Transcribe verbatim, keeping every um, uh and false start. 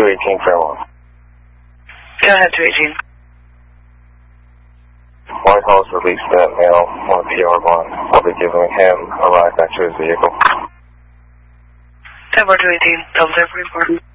two eighteen Fairlawn. Go ahead, two eighteen. White House released that male on a P R bond. I'll be giving him a ride back to his vehicle. ten four two eighteen, double zero forty-four.